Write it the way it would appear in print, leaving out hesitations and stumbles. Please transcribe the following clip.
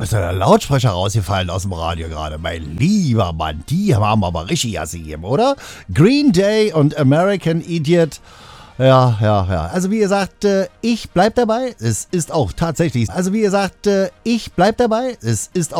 ist ja der Lautsprecher rausgefallen aus dem Radio gerade. Mein lieber Mann, die haben aber richtig Jasse gegeben, oder? Green Day und American Idiot. Ja. Also wie gesagt, ich bleib dabei. Es ist auch tatsächlich. Also wie gesagt, ich bleib dabei. Es ist auch